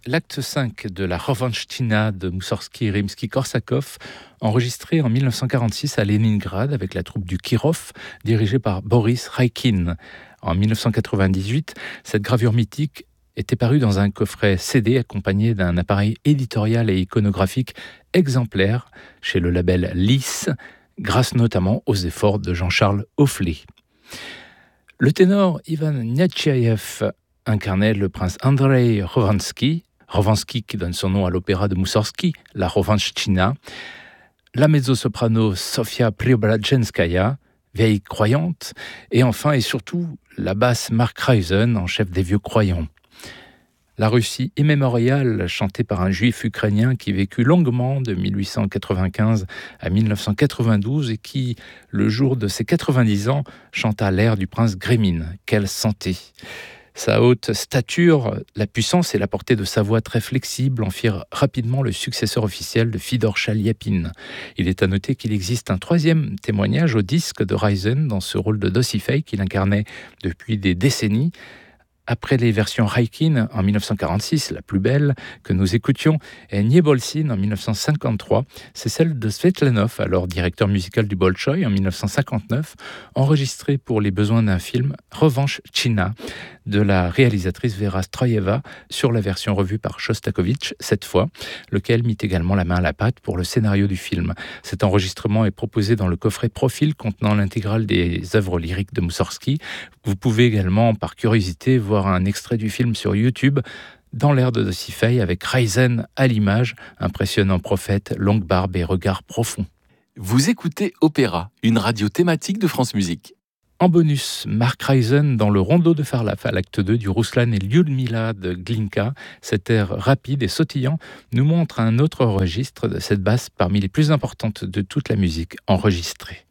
l'acte 5 de la Rovanchtina de Moussorgsky-Rimsky-Korsakov, enregistré en 1946 à Leningrad avec la troupe du Kirov, dirigée par Boris Raikin. En 1998, cette gravure mythique était parue dans un coffret CD accompagné d'un appareil éditorial et iconographique exemplaire chez le label Lys, grâce notamment aux efforts de Jean-Charles Offlet. Le ténor Ivan Nechayev incarnait le prince Andrei Rovansky qui donne son nom à l'opéra de Moussorgsky, la Rovanchtina, la mezzo-soprano Sofia Preobrazhenskaya, vieille croyante, et enfin et surtout la basse Mark Raizen, en chef des vieux croyants. La Russie immémoriale, chantée par un juif ukrainien qui vécut longuement de 1895 à 1992 et qui, le jour de ses 90 ans, chanta l'air du prince Grémine. Quelle santé! Sa haute stature, la puissance et la portée de sa voix très flexible en firent rapidement le successeur officiel de Fidor Chaliapin. Il est à noter qu'il existe un troisième témoignage au disque de Raizen dans ce rôle de Dosifei qu'il incarnait depuis des décennies. Après les versions Raikin en 1946, la plus belle que nous écoutions, et Niebolsyn en 1953, c'est celle de Svetlanov, alors directeur musical du Bolchoï en 1959, enregistrée pour les besoins d'un film Rovanchtina de la réalisatrice Vera Stroyeva sur la version revue par Shostakovich cette fois, lequel mit également la main à la pâte pour le scénario du film. Cet enregistrement est proposé dans le coffret Profil contenant l'intégrale des œuvres lyriques de Moussorgsky. Vous pouvez également, par curiosité, voir un extrait du film sur YouTube dans l'air de Dosifei avec Raizen à l'image, impressionnant prophète, longue barbe et regard profond. Vous écoutez Opéra, une radio thématique de France Musique. En bonus, Mark Raizen dans le Rondeau de Farlaf à l'acte 2 du Ruslan et Lyudmila de Glinka. Cet air rapide et sautillant nous montre un autre registre de cette basse parmi les plus importantes de toute la musique enregistrée.